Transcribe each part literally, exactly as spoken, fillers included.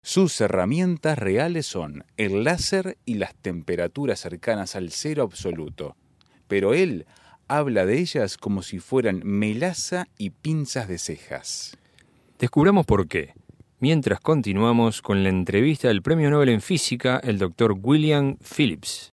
Sus herramientas reales son el láser y las temperaturas cercanas al cero absoluto, pero él habla de ellas como si fueran melaza y pinzas de cejas. Descubramos por qué, mientras continuamos con la entrevista del Premio Nobel en Física, el doctor William Phillips.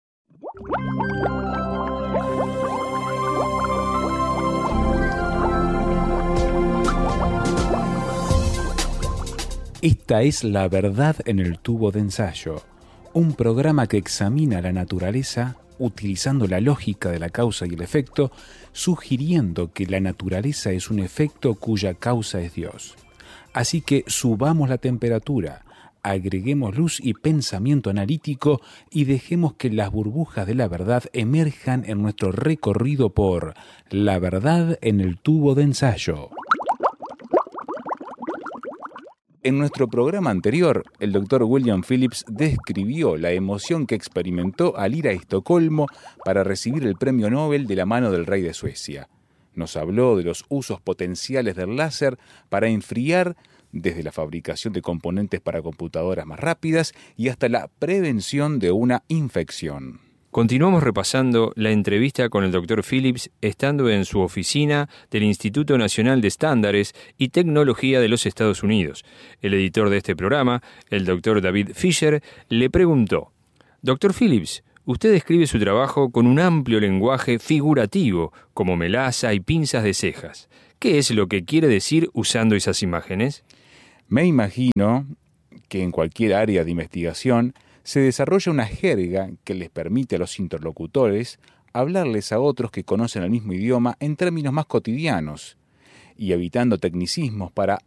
Esta es La Verdad en el Tubo de Ensayo, un programa que examina la naturaleza utilizando la lógica de la causa y el efecto, sugiriendo que la naturaleza es un efecto cuya causa es Dios. Así que subamos la temperatura, agreguemos luz y pensamiento analítico y dejemos que las burbujas de la verdad emerjan en nuestro recorrido por La Verdad en el Tubo de Ensayo. En nuestro programa anterior, el doctor William Phillips describió la emoción que experimentó al ir a Estocolmo para recibir el premio Nobel de la mano del rey de Suecia. Nos habló de los usos potenciales del láser para enfriar, desde la fabricación de componentes para computadoras más rápidas y hasta la prevención de una infección. Continuamos repasando la entrevista con el doctor Phillips estando en su oficina del Instituto Nacional de Estándares y Tecnología de los Estados Unidos. El editor de este programa, el doctor David Fisher, le preguntó: doctor Phillips, usted describe su trabajo con un amplio lenguaje figurativo, como melaza y pinzas de cejas. ¿Qué es lo que quiere decir usando esas imágenes? Me imagino que en cualquier área de investigación se desarrolla una jerga que les permite a los interlocutores hablarles a otros que conocen el mismo idioma en términos más cotidianos y evitando tecnicismos para